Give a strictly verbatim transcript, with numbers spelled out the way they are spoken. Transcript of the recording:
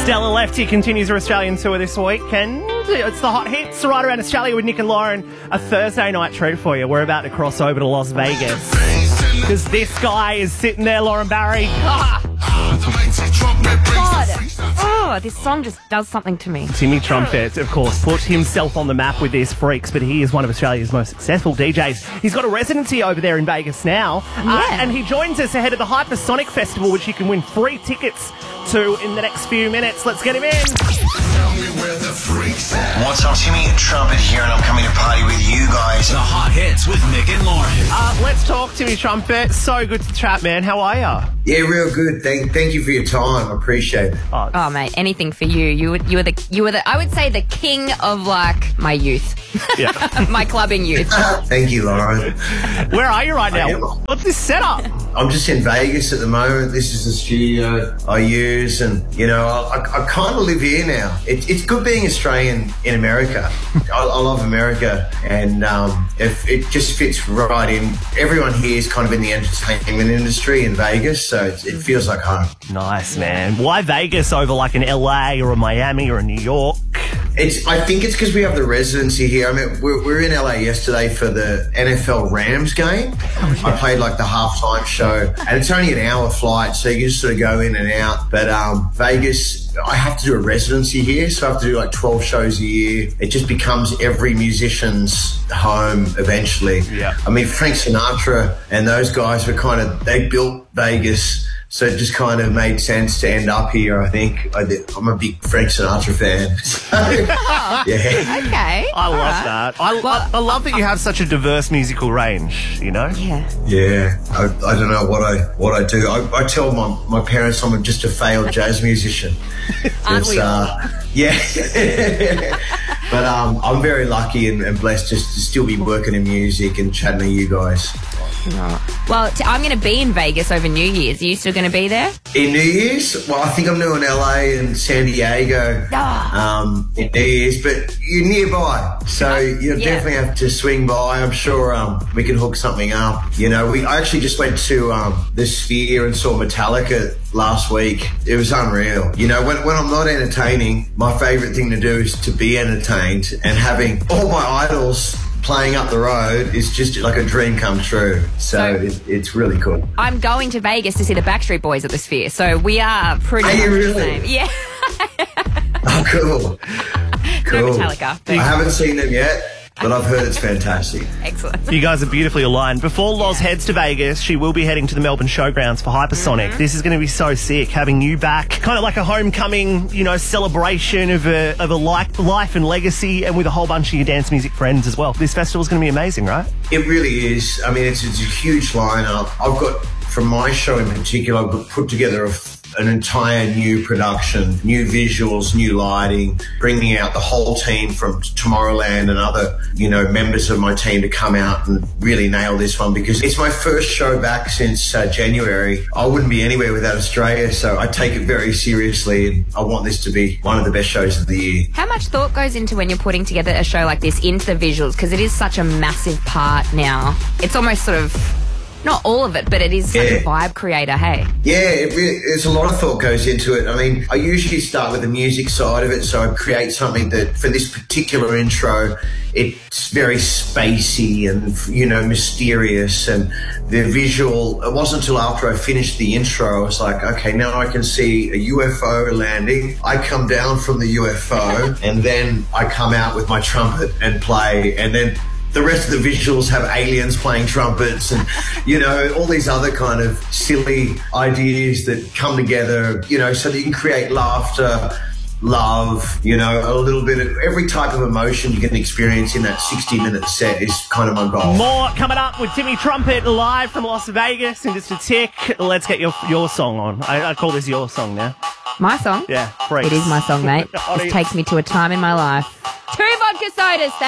Stella Lefty continues her Australian tour this weekend. It's the hot hits right around Australia with Nick and Lauren. A Thursday night treat for you. We're about to cross over to Las Vegas. Because this guy is sitting there, Lauren Barry. God. Oh, this song just does something to me. Timmy Trumpet, of course, put himself on the map with this Freaks, but he is one of Australia's most successful D Js. He's got a residency over there in Vegas now. Yeah. Uh, and he joins us ahead of the Hypersonic Festival, which you can win free tickets to in the next few minutes. Let's get him in. What's up, Timmy Trumpet here, and I'm coming to party with you guys. The hot hits with Nick and Lauren. Uh, let's talk, Timmy Trumpet. So good to chat, man. How are you? Yeah, real good. Thank, thank you for your time. I appreciate it. Oh, Oh, mate, anything for you. You were, you were the, you were the, I would say the king of like my youth, yeah. my clubbing youth. Thank you, Lauren. Where are you right I now? am. What's this setup? I'm just in Vegas at the moment. This is the studio I use, and you know, I, I, I kind of live here now. It, it's good being Australian in America. I, I love America, and um, if it just fits right in. Everyone here is kind of in the entertainment industry in Vegas, so it, it feels like home. Nice, man. Why Vegas over like an L A or a Miami or a New York? It's. I think it's because we have the residency here. I mean, we we were in L A yesterday for the N F L Rams game. Oh, yeah. I played like the halftime show, and it's only an hour flight, so you can just sort of go in and out. But um, Vegas, I have to do a residency here, so I have to do like twelve shows a year. It just becomes every musician's home eventually. Yeah. I mean, Frank Sinatra and those guys were kind of, they built Vegas. So it just kind of made sense to end up here, I think. I did, I'm a big Frank Sinatra fan. So, yeah. Okay. I love right. that. I, Well, I, I love that you have such a diverse musical range, you know? Yeah. Yeah. I, I don't know what I what I do. I, I tell my, my parents I'm just a failed jazz musician. Aren't It's, we all? uh, yeah. But um, I'm very lucky and, and blessed just to still be working in music and chatting to you guys. Well, t- I'm going to be in Vegas over New Year's. Are you still going to be there? In New Year's? Well, I think I'm doing L A and San Diego Ah. um, in New Year's, but you're nearby, so you'll Yeah. definitely have to swing by. I'm sure um, we can hook something up. You know, we I actually just went to um, the Sphere and saw Metallica last week. It was unreal. You know, when, when I'm not entertaining, my favourite thing to do is to be entertained, and having all my idols playing up the road is just like a dream come true. So, So- it, it's really cool. I'm going to Vegas to see the Backstreet Boys at the Sphere, so we are pretty Are much you the really? same. Yeah. Oh, cool. Cool. No Metallica. I haven't seen them yet, but I've heard it's fantastic. Excellent. You guys are beautifully aligned. Before Loz heads to Vegas, she will be heading to the Melbourne Showgrounds for Hypersonic. Mm-hmm. This is going to be so sick, having you back. Kind of like a homecoming, you know, celebration of a, of a like, life and legacy, and with a whole bunch of your dance music friends as well. This festival's going to be amazing, right? It really is. I mean, it's, it's a huge lineup. I've got, from my show in particular, I've put together a an entire new production, new visuals, new lighting, bringing out the whole team from Tomorrowland and other, you know, members of my team to come out and really nail this one, because it's my first show back since uh, January. I wouldn't be anywhere without Australia, so I take it very seriously, and I want this to be one of the best shows of the year. How much thought goes into when you're putting together a show like this into the visuals? Because it is such a massive part now. It's almost sort of, not all of it, but it is such Yeah. a vibe creator, hey? Yeah, it really, there's a lot of thought goes into it. I mean, I usually start with the music side of it, so I create something that, for this particular intro, it's very spacey and, you know, mysterious, and the visual, it wasn't until after I finished the intro, I was like, okay, now I can see a U F O landing. I come down from the U F O, and then I come out with my trumpet and play, and then the rest of the visuals have aliens playing trumpets and, you know, all these other kind of silly ideas that come together, you know, so that you can create laughter, love, you know, a little bit of every type of emotion you can experience in that sixty minute set is kind of my goal. More coming up with Timmy Trumpet live from Las Vegas in just a tick. Let's get your your song on. I, I call this your song now. My song? Yeah, Freaks. It is my song, mate. What do This you- takes me to a time in my life. Two vodka sodas.